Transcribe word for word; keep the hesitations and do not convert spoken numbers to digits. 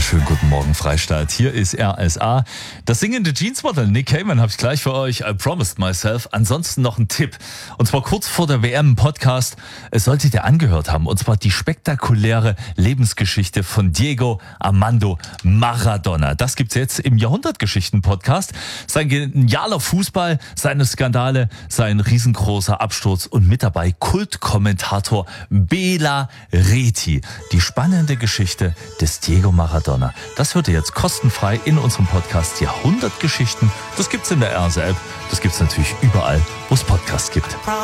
wunderschönen guten Morgen, Freistaat. Hier ist R S A. Das singende Jeansmodel Nick Cayman habe ich gleich für euch. I promised myself. Ansonsten noch ein Tipp. Und zwar kurz vor der W M im Podcast. Es solltet ihr angehört haben. Und zwar die spektakuläre Lebensgeschichte von Diego Armando Maradona. Das gibt's jetzt im Jahrhundertgeschichten-Podcast. Sein genialer Fußball, seine Skandale, sein riesengroßer Absturz und mit dabei Kultkommentator Bela Reti. Die spannende Geschichte des Diego Maradona. Das hört ihr jetzt kostenfrei in unserem Podcast Jahrhundertgeschichten. Das gibt's in der R S A-App. Das gibt's natürlich überall, wo es Podcasts gibt.